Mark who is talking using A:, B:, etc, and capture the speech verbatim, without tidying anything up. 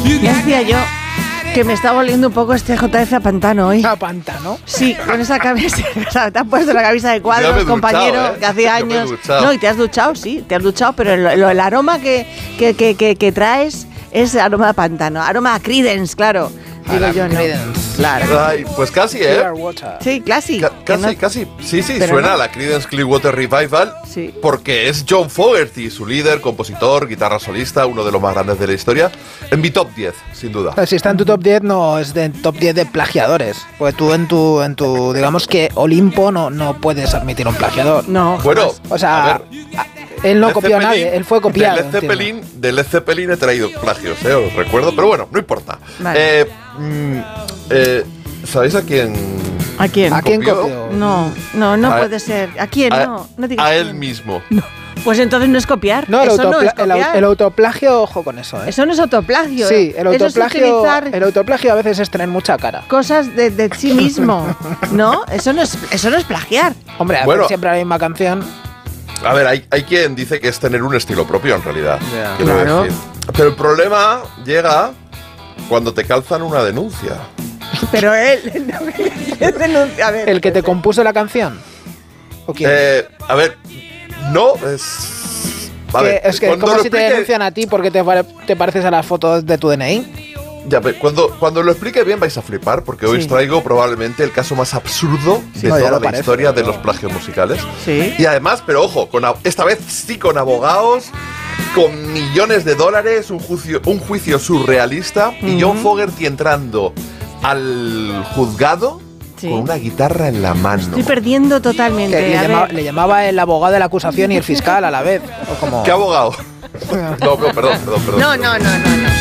A: Ya decía yo que me está volviendo un poco este J F a pantano hoy.
B: A pantano.
A: Sí, con esa camisa. Te has puesto la camisa de cuadros, compañero, duchado, ¿eh? Que hace años. No, y te has duchado, sí, te has duchado, pero el, el aroma que, que, que, que, que traes es aroma a pantano. Aroma a Creedence, claro. Digo yo, no.
C: Claro. Ay, pues casi, ¿eh?
A: Sí, casi.
C: Ca- casi,
A: no.
C: casi. Sí, sí,
A: Pero
C: suena
A: no.
C: a la Creedence Clearwater Revival.
A: Sí.
C: Porque es John Fogerty, su líder, compositor, guitarra solista, uno de los más grandes de la historia. En mi top diez, sin duda.
B: Pero si está en tu top diez, no es de top diez de plagiadores. Porque tú en tu, en tu digamos que Olimpo no, no puedes admitir un plagiador.
A: No.
C: Bueno,
B: O sea,
C: a ver,
B: él no
C: Led
B: copió a
C: Zeppelin-
B: nadie, él fue copiado.
C: De Led Zeppelin, de Led Zeppelin he traído plagios, ¿eh? Os recuerdo, pero bueno, no importa.
A: Vale.
C: Eh, mm, eh, ¿Sabéis a quién?
A: ¿A quién?
B: ¿A quién
C: copió?
B: copió?
A: No, no, no
C: A-
A: puede ser. ¿A quién?
C: A,
A: no, no digas
C: a él
A: quién.
C: mismo.
A: Pues entonces no es copiar.
B: No, el,
A: Eso no
B: autopla-
A: es
B: el, au-
A: copiar.
B: el autoplagio, ojo con eso, ¿eh?
A: Eso no es autoplagio.
B: Sí, el
A: Eso es
B: autoplagio,
A: utilizar
B: el autoplagio a veces es tener mucha cara.
A: cosas de, de sí mismo, ¿no? Eso no es, eso no es plagiar.
B: Hombre, hacer
C: Bueno.
B: siempre la misma canción.
C: A ver, hay, hay quien dice que es tener un estilo propio en realidad.
B: Ya.
C: quiero
A: Claro.
C: decir. Pero el problema llega cuando te calzan una denuncia.
A: Pero él, no, él denuncia, a ver.
B: ¿El que te compuso la canción? ¿O quién?
C: Eh, a ver, no es. A
B: Que-
C: ver,
B: es que
C: cuando
B: como
C: lo
B: si te
C: explique-
B: denuncian a ti porque te, pare- te pareces a las fotos de tu D N I.
C: Ya, ve, cuando, cuando lo explique bien vais a flipar, porque hoy
A: Sí.
C: os traigo probablemente el caso más absurdo de
B: No, ya
C: toda
B: lo
C: la
B: parece,
C: historia de
B: pero-
C: los plagios musicales.
A: Sí.
C: Y además, pero ojo, con, a- esta vez sí con abogados, con millones de dólares, un juicio, un juicio surrealista, y John Fogerty entrando al juzgado
A: Sí.
C: con una guitarra en la mano.
A: Estoy perdiendo totalmente.
B: Que le,
A: a
B: llamaba,
A: ver.
B: le llamaba el abogado de la acusación y el fiscal a la vez. O como...
C: ¿Qué abogado? no, no, perdón, perdón, perdón.
A: No, no, no, no, no.